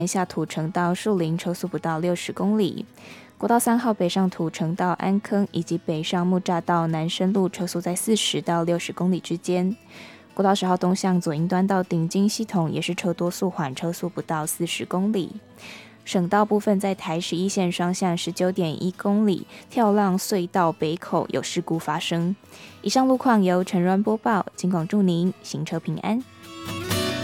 下土城到树林车速不到60公里。国道3号北上土城到安坑以及北上木栅到南深路车速在40到60公里之间。国道10号东向左营端到顶金系统也是车多速缓，车速不到40公里。省道部分在台11线双向 19.1 公里跳浪隧道北口有事故发生。以上路况由陈软播报，警广祝您行车平安。